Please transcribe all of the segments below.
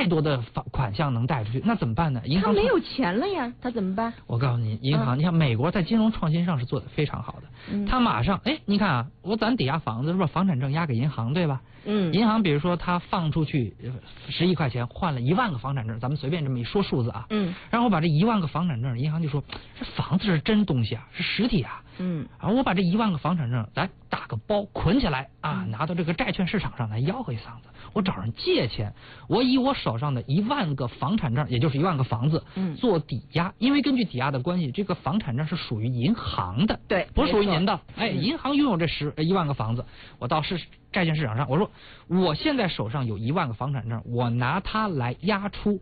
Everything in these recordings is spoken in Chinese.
太多的款项能贷出去，那怎么办呢？银行他没有钱了呀，他怎么办？ 我告诉你，银行，你看美国在金融创新上是做得非常好的，他马上，你看啊，咱抵押房子是不是房产证押给银行，对吧？银行比如说他放出去10亿块钱换了1万个房产证，咱们随便这么一说数字啊，然后把这1万个房产证，银行就说这房子是真东西啊，是实体啊，然后我把这1万个房产证咱打个包捆起来啊，拿到这个债券市场上来吆喝一嗓子，我找人借钱，我以我手上的1万个房产证，也就是1万个房子，做抵押，因为根据抵押的关系，这个房产证是属于银行的， 对， 不是属于您的，银行拥有这1万个房子，我到债券市场上，我说我现在手上有1万个房产证，我拿它来押出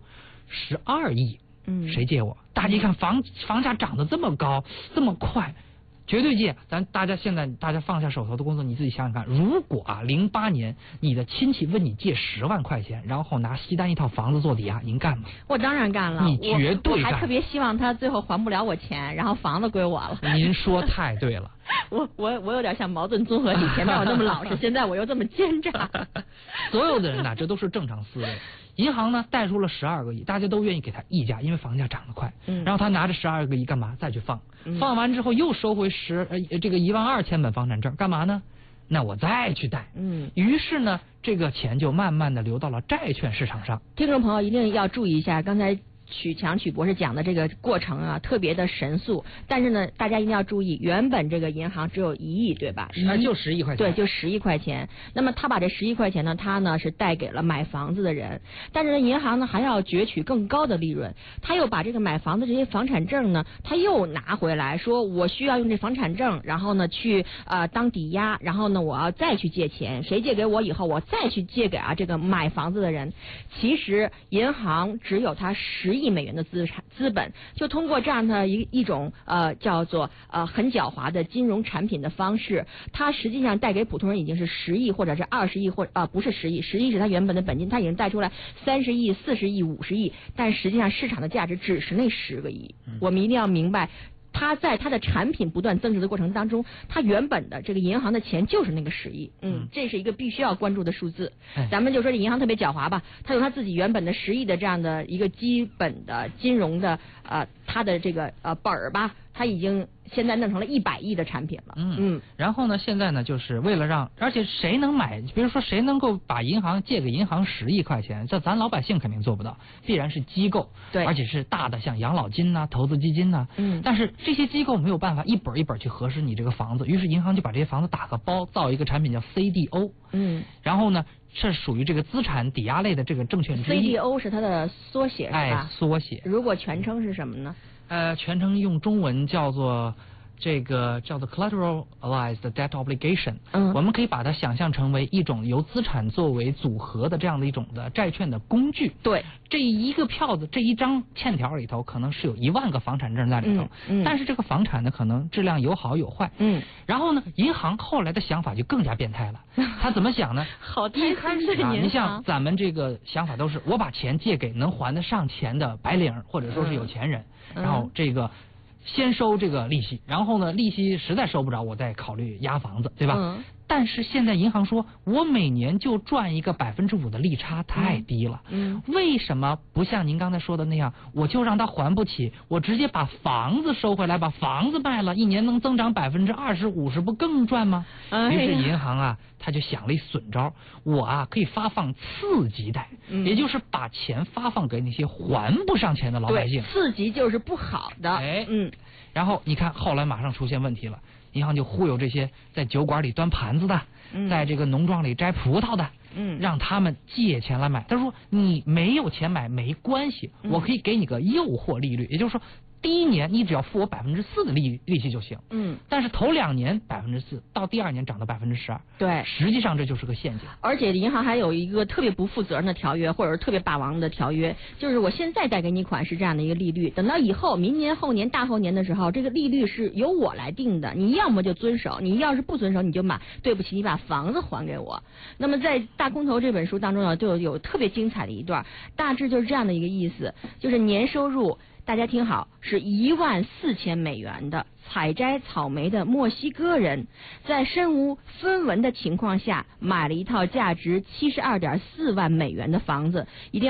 12亿，谁借我？大家一看房价涨得这么高，这么快。绝对借，大家放下手头的工作，你自己想想看，如果08年你的亲戚问你借10万块钱，然后拿西单一套房子做抵押，您干吗？ 我当然干了， 你绝对干。 我还特别希望他最后还不了我钱，然后房子归我了。 您说太对了。 我有点像矛盾综合体，前面我那么老实，现在我又这么奸诈。 所有的人呢，这都是正常思维。银行呢贷出了12个亿，大家都愿意给他溢价，因为房价涨得快。然后他拿着12个亿干嘛？再去放，放完之后又收回这个12000本房产证，干嘛呢？那我再去贷。于是呢，这个钱就慢慢的流到了债券市场上。 听众朋友一定要注意一下，刚才曲博士讲的这个过程啊，特别的神速，但是呢，大家一定要注意，原本这个银行只有1亿，对吧？ 就10亿块钱。 对，就10亿块钱。那么他把这10亿块钱呢，他呢是贷给了买房子的人，但是呢，银行呢还要攫取更高的利润，他又把这个买房子这些房产证呢，他又拿回来，说我需要用这房产证，然后呢去当抵押，然后呢我要再去借钱，谁借给我以后，我再去借给这个买房子的人。其实银行只有他10亿美元的资本，就通过这样的一种叫做很狡猾的金融产品的方式，它实际上带给普通人已经是10亿或者是20亿，或不是10亿，10亿是他原本的本金，他已经贷出来30亿、40亿、50亿，但实际上市场的价值只是那10个亿。我们一定要明白。他在他的产品不断增值的过程当中，他原本的这个银行的钱就是那个10亿，这是一个必须要关注的数字。咱们就说这银行特别狡猾吧，他用他自己原本的10亿的这样的一个基本的金融的他的这个本儿吧，他已经现在弄成了100亿的产品了。 然后呢，现在呢，就是为了而且谁能买？比如说谁能够把银行借给银行10亿块钱？这咱老百姓肯定做不到，必然是机构， 对， 而且是大的，像养老金呐、投资基金呐。但是这些机构没有办法一本一本去核实你这个房子，于是银行就把这些房子打个包，造一个产品叫 CDO。然后呢，是属于这个资产抵押类的这个证券之一。 CDO 是它的缩写是吧？ 缩写。 如果全称是什么呢？ 全称用中文叫做collateralized debt obligation。我们可以把它想象成为一种由资产作为组合的这样的一种的债券的工具。 对， 这一个票子，这一张欠条里头可能是有1万个房产证在里头，但是这个房产呢可能质量有好有坏。然后呢，银行后来的想法就更加变态了。他怎么想呢？ 好一开始你像咱们这个想法都是我把钱借给能还得上钱的白领或者说是有钱人，然后这个先收这个利息，然后呢利息实在收不着，我再考虑押房子，对吧？但是现在银行说我每年就赚一个5%的利差，太低了。为什么不像您刚才说的那样，我就让他还不起，我直接把房子收回来，把房子卖了，一年能增长20%、50%，不更赚吗？于是银行他就想了一损招，我可以发放次级贷，也就是把钱发放给那些还不上钱的老百姓。 次级就是不好的。 然后你看后来马上出现问题了，银行就忽悠这些在酒馆里端盘子的，在这个农庄里摘葡萄的，让他们借钱来买。他说你没有钱买没关系，我可以给你个诱惑利率，也就是说第一年你只要付我4%的利息就行。但是头2年4%，到第2年涨到12%。 对， 实际上这就是个陷阱。 而且银行还有一个特别不负责任的条约，或者是特别霸王的条约，就是我现在贷给你款是这样的一个利率，等到以后明年、后年、大后年的时候，这个利率是由我来定的，你要么就遵守，你要是不遵守你就对不起，你把房子还给我。那么在《大空头》这本书当中呢，就有特别精彩的一段，大致就是这样的一个意思，就是年收入。大家听好，是14000美元的采摘草莓的墨西哥人，在身无分文的情况下买了一套价值72.4万美元的房子，一定要